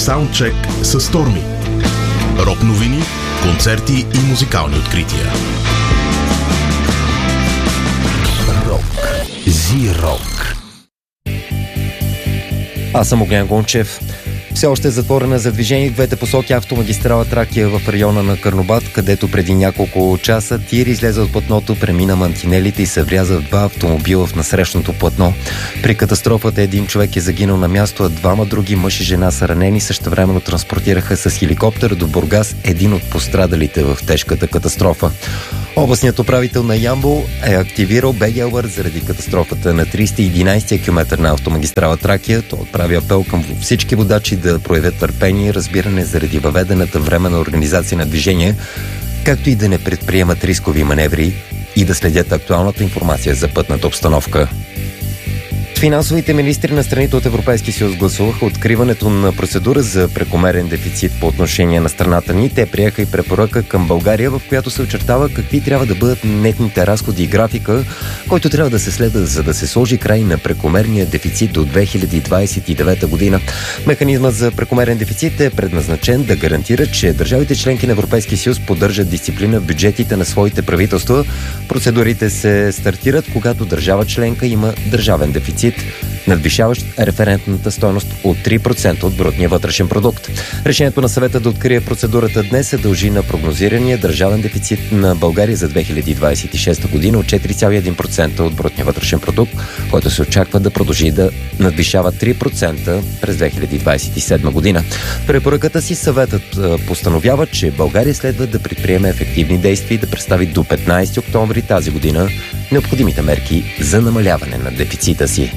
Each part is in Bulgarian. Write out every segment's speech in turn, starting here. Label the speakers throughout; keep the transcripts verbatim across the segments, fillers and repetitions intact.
Speaker 1: Саундчек с Сторми. Рок новини, концерти и музикални открития. Рок. Зи-рок.
Speaker 2: Аз съм Огнян Гончев. Все още е затворена за движение в двете посоки автомагистрала Тракия в района на Карнобат, където преди няколко часа тир излезе от платното, премина мантинелите и се вряза в два автомобила в насрещното платно. При катастрофата един човек е загинал на място, а двама други мъж и жена са ранени. Същевременно транспортираха с хеликоптер до Бургас един от пострадалите в тежката катастрофа. Областният управител на Ямбол е активирал Б Г Алърт заради катастрофата на триста и единайсети километър на автомагистрала Тракия. Той отправи апел към всички водачи да проявят търпение и разбиране заради въведената временна организация на движение, както и да не предприемат рискови маневри и да следят актуалната информация за пътната обстановка. Финансовите министри на страните от Европейския съюз гласуваха откриването на процедура за прекомерен дефицит по отношение на страната ни. Те приеха и препоръка към България, в която се очертава какви трябва да бъдат нетните разходи и графика, който трябва да се следва, за да се сложи край на прекомерния дефицит до две хиляди двадесет и девета година. Механизмът за прекомерен дефицит е предназначен да гарантира, че държавите членки на Европейския съюз поддържат дисциплина в бюджетите на своите правителства. Процедурите се стартират, когато държава членка има държавен дефицит, надвишаващ референтната стойност от три процента от брутния вътрешен продукт. Решението на съвета да открие процедурата днес се дължи на прогнозирания държавен дефицит на България за две хиляди двадесет и шеста година от четири цяло и едно процента от брутния вътрешен продукт, който се очаква да продължи да надвишава три процента през две хиляди двадесет и седма година. В препоръката си съветът постановява, че България следва да предприеме ефективни действия и да представи до петнайсети октомври тази година необходимите мерки за намаляване на дефицита си.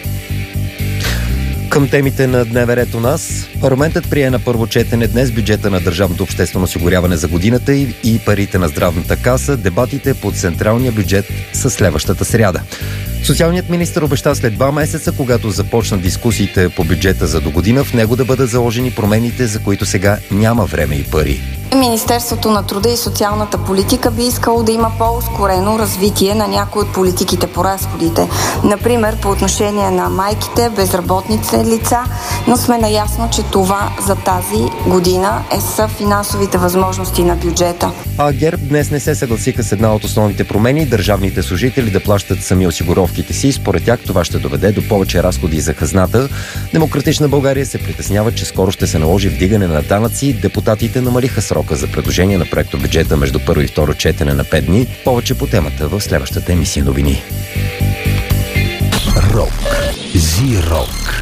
Speaker 2: Към темите на дневен ред у нас. Парламентът прие на първо четене днес бюджета на държавното обществено осигуряване за годината и, и парите на здравната каса. Дебатите по централния бюджет са следващата сряда. Социалният министър обеща след два месеца, когато започнат дискусиите по бюджета за до година, в него да бъдат заложени промените, за които сега няма време и пари.
Speaker 3: Министерството на труда и социалната политика би искало да има по-ускорено развитие на някои от политиките по разходите. Например, по отношение на майките, безработните лица, но сме наясно, че това за тази година е са финансовите възможности на бюджета.
Speaker 2: А ГЕРБ днес не се съгласиха с една от основните промени – държавните служители да плащат сами осигуровките си. Според тях това ще доведе до повече разходи за хазната. Демократична България се притеснява, че скоро ще се наложи вдигане на данъци. Депутатите намалиха срока за предложение на проекто бюджета между първо и второ четене на пет дни. Повече по темата в следващата емисия новини.
Speaker 1: Рок. Зи-рок.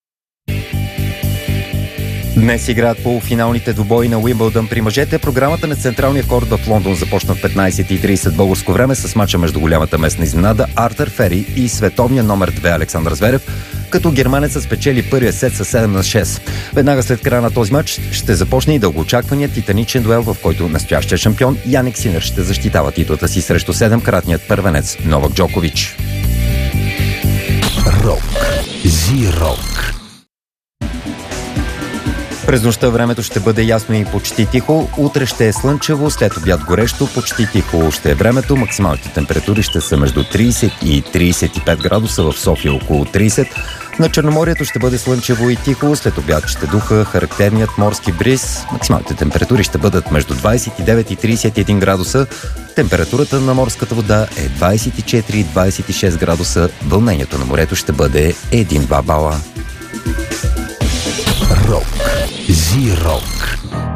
Speaker 2: Днес играят полуфиналните двубои на Уимбълдън при мъжете. Програмата на централния корт в Лондон започна в петнайсет и трийсет българско време с мача между голямата местна изненада Артър Фери и световния номер две Александър Зверев, като германецът спечели първия сет със седем на шест. Веднага след края на този матч ще започне и дългоочакваният титаничен дуел, в който настоящия шампион Яник Синер ще защитава титлата си срещу седемкратният първенец Новак Джокович.
Speaker 1: Рок. Зи-рок.
Speaker 2: През нощта времето ще бъде ясно и почти тихо. Утре ще е слънчево, след обяд горещо, почти тихо ще е времето. Максималните температури ще са между трийсет и трийсет и пет градуса, в София около трийсет. На Черноморието ще бъде слънчево и тихо, след обяд ще духа характерният морски бриз. Максималните температури ще бъдат между двайсет и девет и трийсет и един градуса. Температурата на морската вода е двайсет и четири и двайсет и шест градуса. Вълнението на морето ще бъде един-два бала.
Speaker 1: Рок. Зи-рок.